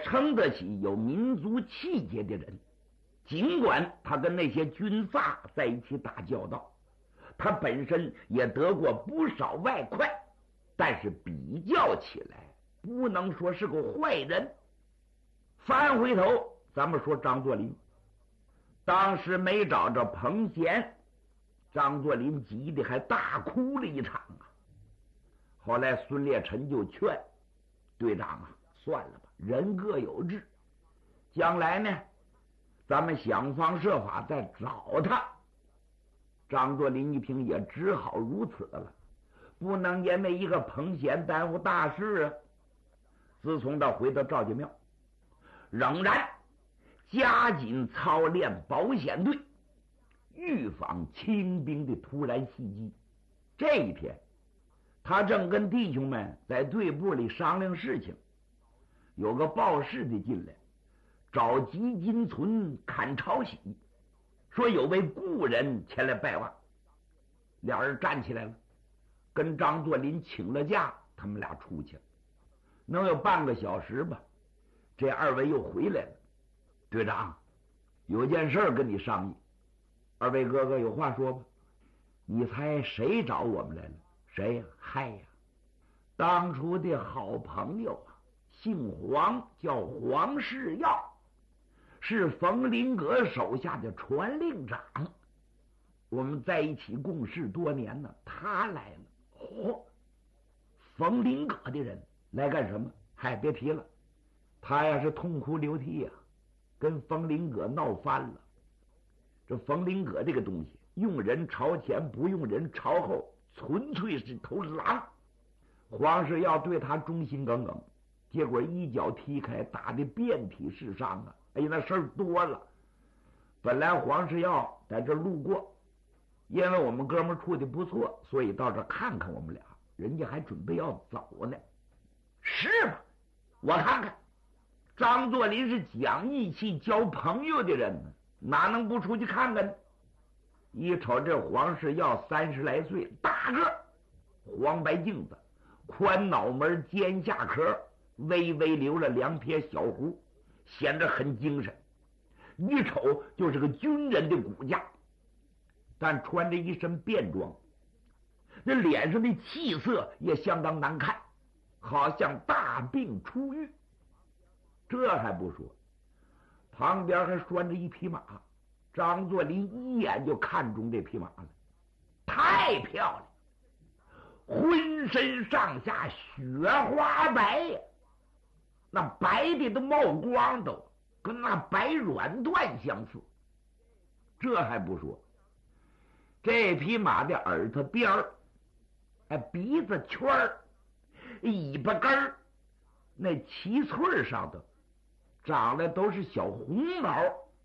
称得起有民族气节的人。尽管他跟那些军阀在一起打交道，他本身也得过不少外快，但是比较起来不能说是个坏人。翻回头咱们说张作霖，当时没找着彭贤，张作霖急得还大哭了一场啊。后来孙烈臣就劝队长啊，算了吧，人各有志，将来呢咱们想方设法再找他。张作霖一听也只好如此了，不能因为一个彭贤耽误大事啊。自从他回到赵家庙，仍然加紧操练保险队，预防清兵的突然袭击。这一天他正跟弟兄们在队部里商量事情，有个报事的进来找吉金存看朝喜，说有位故人前来拜望。俩人站起来了，跟张作霖请了假，他们俩出去了。能有半个小时吧，这二位又回来了。队长，有件事跟你商议。二位哥哥有话说吧。你猜谁找我们来了？谁呀？嗨呀，当初的好朋友啊，姓黄，叫黄世耀，是冯林阁手下的传令长。我们在一起共事多年呢，他来了。嚯，冯林阁的人来干什么？嗨，别提了，他呀是痛哭流涕呀，跟冯林阁闹翻了。这冯林阁这个东西，用人朝前，不用人朝后，纯粹是头狼。黄世耀对他忠心耿耿，结果一脚踢开，打得遍体是伤啊！哎呀，那事儿多了。本来黄世耀在这路过，因为我们哥们处的不错，所以到这看看我们俩，人家还准备要走呢。是吗？我看看，张作霖是讲义气、交朋友的人呢，哪能不出去看看呢？一瞅这黄世耀30来岁，大个，黄白镜子，宽脑门，尖下壳，微微留了2撇小胡，显得很精神。一瞅就是个军人的骨架，但穿着一身便装，这脸上的气色也相当难看，好像大病初愈。这还不说，旁边还拴着一匹马。张作霖一眼就看中这匹马了，太漂亮，浑身上下雪花白呀，那白的都冒光，都跟那白软缎相似。这还不说，这匹马的耳朵边儿、鼻子圈儿、尾巴根儿，那旗穗上头长的都是小红毛。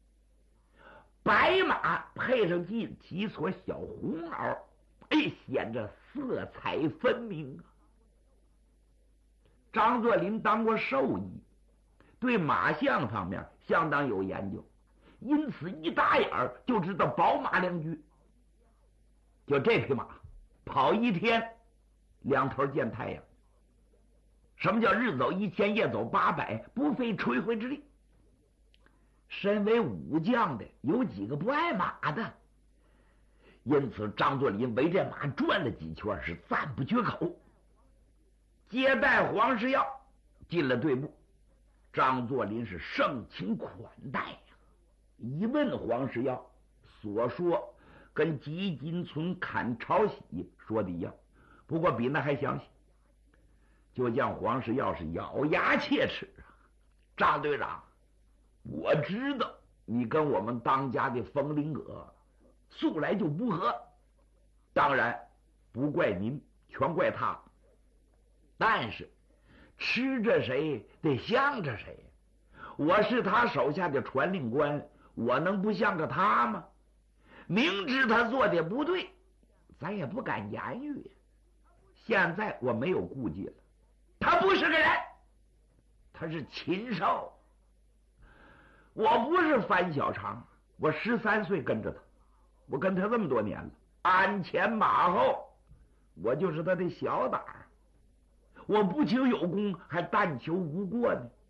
白马配上几撮小红毛，显着色彩分明啊。张作霖当过兽医，对马相方面相当有研究，因此一打眼就知道宝马良驹。就这匹马跑1天2头见太阳。什么叫日走1000，夜走800，不费吹灰之力？身为武将的，有几个不爱马的？因此张作霖围这马转了几圈，是赞不绝口。接待黄世耀进了队部，张作霖是盛情款待呀。一问黄世耀，所说跟吉金存砍朝喜说的一样，不过比那还详细。就见黄世耀是咬牙切齿啊，张队长，我知道你跟我们当家的冯林阁素来就不和，当然不怪您，全怪他。但是吃着谁得向着谁，我是他手下的传令官，我能不向着他吗？明知他做的不对，咱也不敢言语。现在我没有顾忌了，他不是个人，他是禽兽。我不是樊小长，我13岁跟着他，我跟他这么多年了，鞍前马后，我就是他的小胆儿。我不求有功，还但求无过呢。